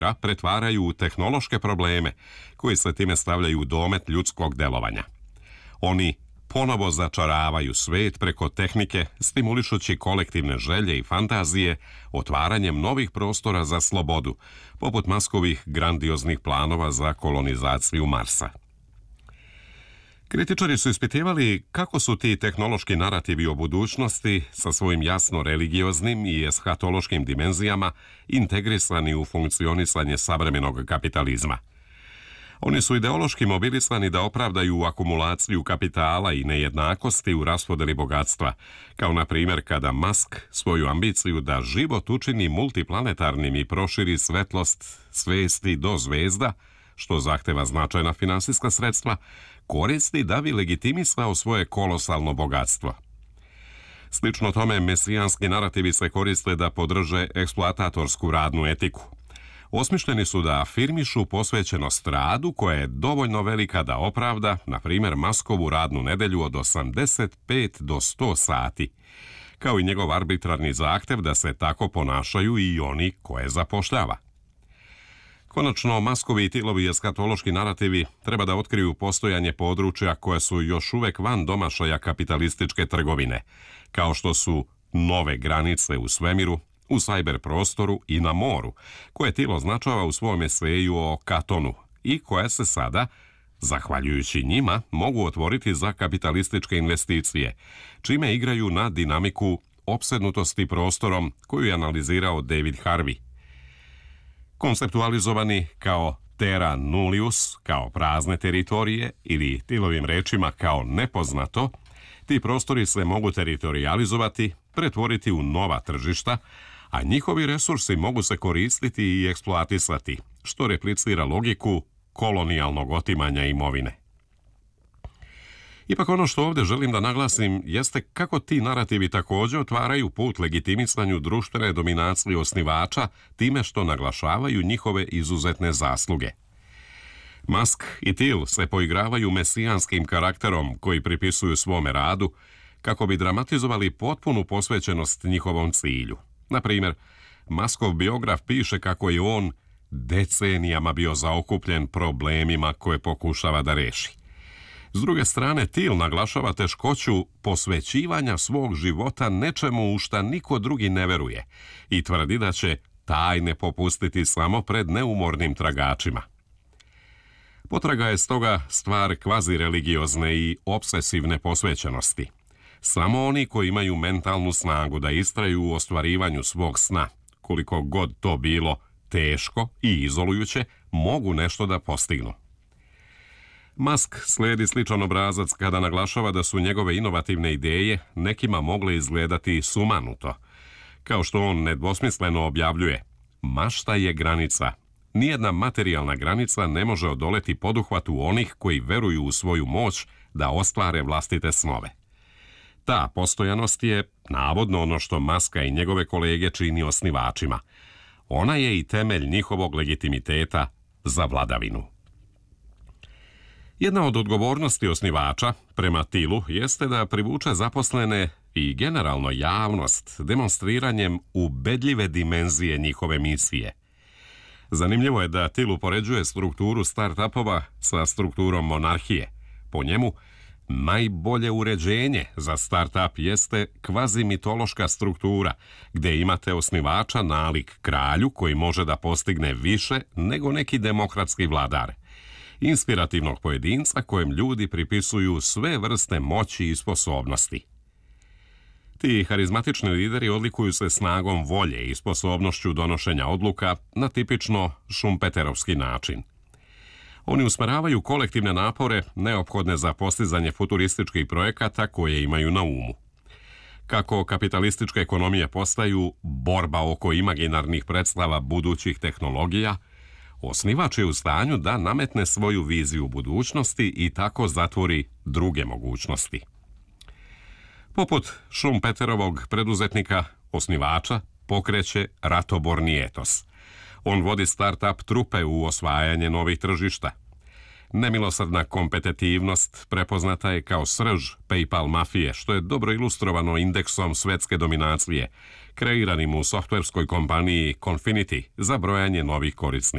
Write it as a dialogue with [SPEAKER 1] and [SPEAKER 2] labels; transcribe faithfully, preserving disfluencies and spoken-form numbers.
[SPEAKER 1] pretvaraju u tehnološke probleme koji se time stavljaju u domet ljudskog delovanja. Oni ponovo začaravaju svet preko tehnike, stimulišući kolektivne želje i fantazije otvaranjem novih prostora za slobodu, poput Muskovih grandioznih planova za kolonizaciju Marsa. Kritičari su ispitivali kako su ti tehnološki narativi o budućnosti sa svojim jasno religioznim i eshatološkim dimenzijama integrisani u funkcionisanje savremenog kapitalizma. Oni su ideološki mobilisani da opravdaju akumulaciju kapitala i nejednakosti u raspodeli bogatstva, kao na primjer kada Musk svoju ambiciju da život učini multiplanetarnim i proširi svetlost svesti do zvezda, što zahteva značajna finansijska sredstva, koristi da bi legitimisao svoje kolosalno bogatstvo. Slično tome, mesijanski narativi se koriste da podrže eksploatatorsku radnu etiku. Osmišljeni su da afirmišu posvećenost radu koja je dovoljno velika da opravda, na primjer, Muskovu radnu nedelju od osamdeset pet do sto sati, kao i njegov arbitrarni zahtev da se tako ponašaju i oni koje zapošljava. Konačno, Muskovi i Thilovi eskatološki narativi treba da otkriju postojanje područja koja su još uvek van domašaja kapitalističke trgovine, kao što su nove granice u svemiru, u sajber prostoru i na moru, koje Thiel označava u svom eseju o Katonu i koje se sada, zahvaljujući njima, mogu otvoriti za kapitalističke investicije, čime igraju na dinamiku opsednutosti prostorom koju je analizirao David Harvey. Konceptualizovani kao terra nullius, kao prazne teritorije ili Thielovim rečima kao nepoznato, ti prostori se mogu teritorijalizovati, pretvoriti u nova tržišta, a njihovi resursi mogu se koristiti i eksploatisati, što replicira logiku kolonijalnog otimanja imovine. Ipak ono što ovdje želim da naglasim jeste kako ti narativi također otvaraju put legitimisanju društvene dominacije osnivača time što naglašavaju njihove izuzetne zasluge. Musk i Thiel se poigravaju mesijanskim karakterom koji pripisuju svome radu kako bi dramatizovali potpunu posvećenost njihovom cilju. Na primjer, Muskov biograf piše kako je on decenijama bio zaokupljen problemima koje pokušava da reši. S druge strane, Thiel naglašava teškoću posvećivanja svog života nečemu u šta niko drugi ne veruje i tvrdi da će tajne popustiti samo pred neumornim tragačima. Potraga je stoga stvar kvazi-religiozne i obsesivne posvećenosti. Samo oni koji imaju mentalnu snagu da istraju u ostvarivanju svog sna, koliko god to bilo teško i izolujuće, mogu nešto da postignu. Musk slijedi sličan obrazac kada naglašava da su njegove inovativne ideje nekima mogle izgledati sumanuto. Kao što on nedvosmisleno objavljuje, mašta je granica. Nijedna materijalna granica ne može odoleti poduhvatu onih koji veruju u svoju moć da ostvare vlastite snove. Ta postojanost je navodno ono što Muska i njegove kolege čini osnivačima. Ona je i temelj njihovog legitimiteta za vladavinu. Jedna od odgovornosti osnivača prema Thielu jeste da privuče zaposlene i generalno javnost demonstriranjem ubedljive dimenzije njihove misije. Zanimljivo je da Thiel upoređuje strukturu start-upova sa strukturom monarhije. Po njemu, najbolje uređenje za start-up jeste kvazi-mitološka struktura, gdje imate osnivača nalik kralju koji može da postigne više nego neki demokratski vladar. Inspirativnog pojedinca kojem ljudi pripisuju sve vrste moći i sposobnosti. Ti harizmatični lideri odlikuju se snagom volje i sposobnošću donošenja odluka na tipično šumpeterovski način. Oni usmeravaju kolektivne napore neophodne za postizanje futurističkih projekata koje imaju na umu. Kako kapitalističke ekonomije postaju borba oko imaginarnih predstava budućih tehnologija, osnivač je u stanju da nametne svoju viziju budućnosti i tako zatvori druge mogućnosti. Poput Šumpeterovog preduzetnika, osnivača pokreće ratoborni etos. On vodi start-up trupe u osvajanje novih tržišta. Nemilosrdna kompetitivnost prepoznata je kao srž PayPal mafije, što je dobro ilustrovano indeksom svetske dominacije, kreiranim u softverskoj kompaniji Confinity za brojanje novih korisnika.